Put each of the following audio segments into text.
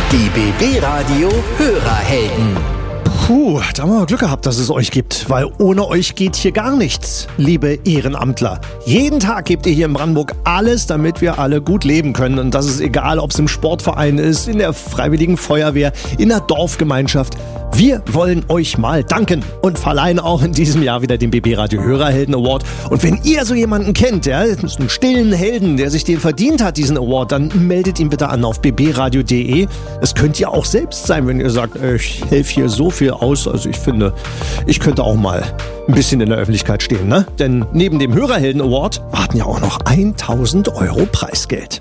Die BB Radio Hörerhelden. Puh, da haben wir Glück gehabt, dass es euch gibt, weil ohne euch geht hier gar nichts, liebe Ehrenamtler. Jeden Tag gebt ihr hier in Brandenburg alles, damit wir alle gut leben können. Und das ist egal, ob es im Sportverein ist, in der Freiwilligen Feuerwehr, in der Dorfgemeinschaft. Wir wollen euch mal danken und verleihen auch in diesem Jahr wieder den BB Radio Hörerhelden Award. Und wenn ihr so jemanden kennt, ja, einen stillen Helden, der sich den verdient hat, diesen Award, dann meldet ihn bitte an auf bbradio.de. Das könnt ihr auch selbst sein, wenn ihr sagt, ich helfe hier so viel aus. Also ich finde, ich könnte auch mal ein bisschen in der Öffentlichkeit stehen, ne? Denn neben dem Hörerhelden Award warten ja auch noch 1.000 € Preisgeld.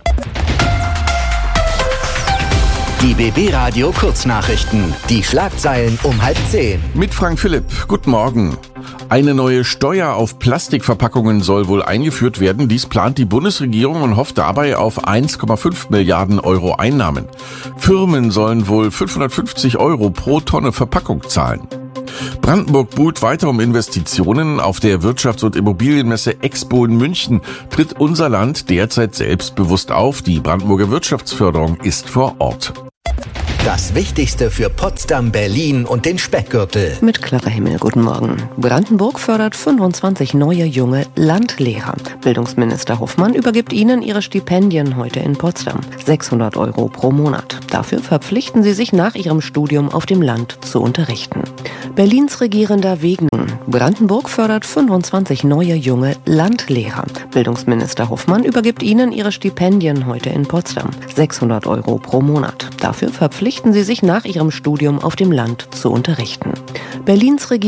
Die BB Radio Kurznachrichten. Die Schlagzeilen um 9:30. Mit Frank Philipp. Guten Morgen. Eine neue Steuer auf Plastikverpackungen soll wohl eingeführt werden. Dies plant die Bundesregierung und hofft dabei auf 1,5 Milliarden € Einnahmen. Firmen sollen wohl 550 € pro Tonne Verpackung zahlen. Brandenburg buhlt weiter um Investitionen. Auf der Wirtschafts- und Immobilienmesse Expo in München tritt unser Land derzeit selbstbewusst auf. Die Brandenburger Wirtschaftsförderung ist vor Ort. Das Wichtigste für Potsdam, Berlin und den Speckgürtel. Mit Clara Himmel, guten Morgen. Brandenburg fördert 25 neue junge Landlehrer. Bildungsminister Hoffmann übergibt ihnen ihre Stipendien heute in Potsdam. 600 € pro Monat. Dafür verpflichten sie sich nach ihrem Studium auf dem Land zu unterrichten. Berlins Regierender Wegen. Brandenburg fördert 25 neue junge Landlehrer. Bildungsminister Hoffmann übergibt ihnen ihre Stipendien heute in Potsdam. 600 € pro Monat. Dafür verpflichten sie sich nach ihrem Studium auf dem Land zu unterrichten. Berlins